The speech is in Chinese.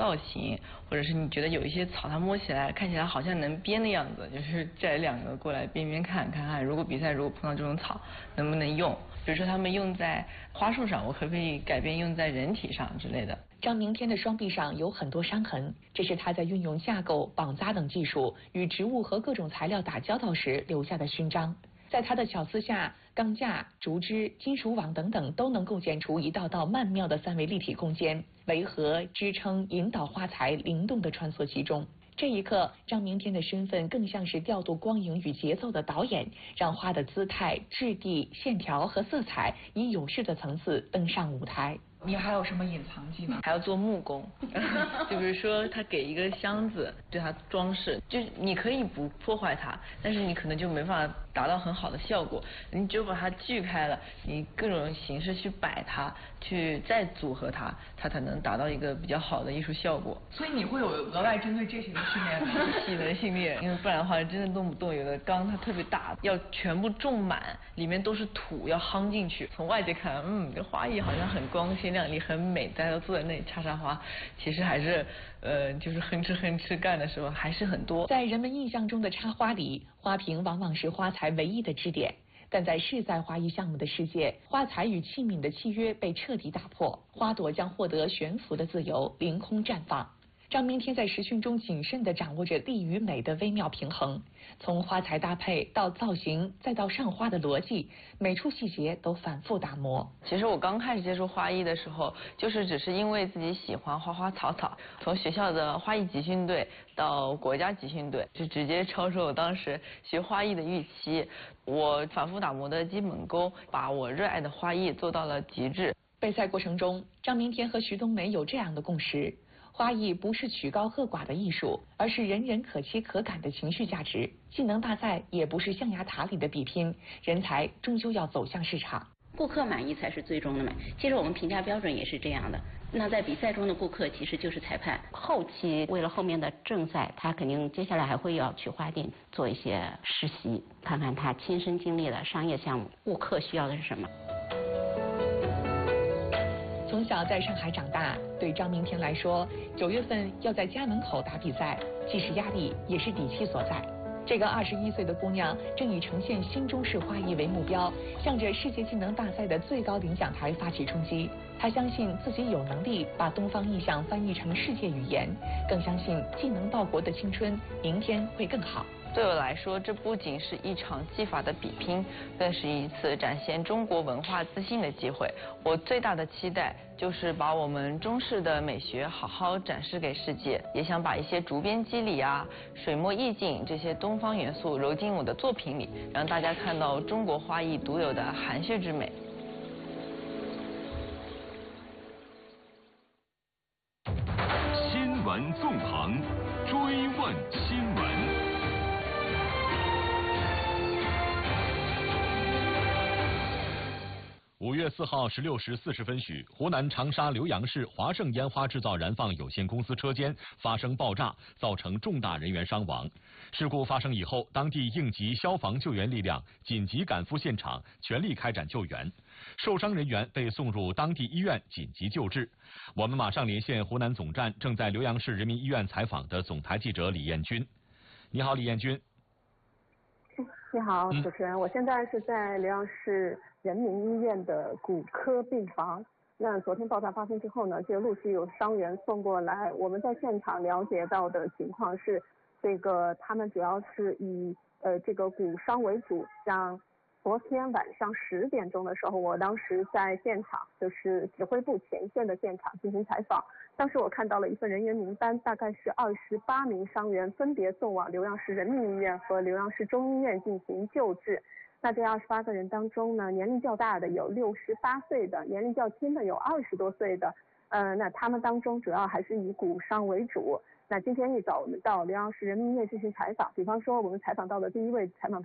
造型，或者是你觉得有一些草它摸起来看起来好像能编的样子，就是摘2个过来编编看看，如果比赛如果碰到这种草能不能用，比如说他们用在花束上，我可不可以改变用在人体上之类的。 张明天的双臂上有很多伤痕，这是他在运用架构、绑扎等技术与植物和各种材料打交道时留下的勋章。在他的巧思下，钢架、竹枝、金属网等等都能构建出一道道曼妙的3维立体空间，围合、支撑、引导花材灵动地穿梭其中。这一刻，张明天的身份更像是调度光影与节奏的导演，让花的姿态、质地、线条和色彩以有序的层次登上舞台。 你还有什么隐藏技能？ 还要做木工，就比如说他给一个箱子，对它装饰，就是你可以不破坏它，但是你可能就没办法达到很好的效果。你只有把它锯开了，你各种形式去摆它，去再组合它，它才能达到一个比较好的艺术效果。 所以你会有额外针对这些的训练吗？ 体能训练，因为不然的话真的动不动有的缸它特别大，要全部种满，里面都是土，要夯进去。从外界看，这花艺好像很光鲜亮丽，很美，大家都坐在那里插插花，其实还是就是哼哧干的时候还是很多。 在人们印象中的插花里，花瓶往往是花材唯一的支点，但在世在花艺项目的世界，花材与器皿的契约被彻底打破，花朵将获得悬浮的自由，凌空绽放。张明天在实训中谨慎地掌握着力与美的微妙平衡，从花材搭配到造型，再到上花的逻辑，每处细节都反复打磨。 其实我刚开始接触花艺的时候，就是只是因为自己喜欢花花草草，从学校的花艺集训队到国家集训队，就直接超出我当时学花艺的预期。我反复打磨的基本功，把我热爱的花艺做到了极致。 备赛过程中，张明天和徐冬梅有这样的共识。花艺不是曲高和寡的艺术，而是人人可期可感的情绪价值。技能大赛也不是象牙塔里的比拼，人才终究要走向市场。 顾客满意才是最终的美。其实我们评价标准也是这样的。那在比赛中的顾客其实就是裁判。后期为了后面的正赛，他肯定接下来还会要去花店做一些实习，看看他亲身经历的商业项目，顾客需要的是什么。 从小在上海长大，对张明天来说，9月份要在家门口打比赛，既是压力，也是底气所在。这个21岁的姑娘正以呈现新中式花艺为目标，向着世界技能大赛的最高领奖台发起冲击。她相信自己有能力把东方意象翻译成世界语言，更相信技能报国的青春，明天会更好。 对我来说，这不仅是一场技法的比拼，更是一次展现中国文化自信的机会。我最大的期待就是把我们中式的美学好好展示给世界，也想把一些竹编肌理啊、水墨意境这些东方元素揉进我的作品里，让大家看到中国花艺独有的含蓄之美。 新闻纵横，追问新闻。5月4号16时40分许，湖南长沙浏阳市华盛烟花制造燃放有限公司车间发生爆炸，造成重大人员伤亡。事故发生以后，当地应急消防救援力量紧急赶赴现场，全力开展救援。受伤人员被送入当地医院紧急救治。我们马上连线湖南总站正在浏阳市人民医院采访的总台记者李艳军。你好，李艳军。 你好，主持人，我现在是在浏阳市人民医院的骨科病房。那昨天爆炸发生之后呢，就陆续有伤员送过来。我们在现场了解到的情况是，他们主要是以这个骨伤为主。像昨天晚上10点钟的时候，我当时在现场，就是指挥部前线的现场进行采访。当时我看到了一份人员名单，大概是28名伤员分别送往浏阳市人民医院和浏阳市中医院进行救治。那这28个人当中呢，年龄较大的有68岁的，年龄较轻的有20多岁的。那他们当中主要还是以骨伤为主。那今天一早我们到浏阳市人民医院进行采访，比方说我们采访到的第一位采访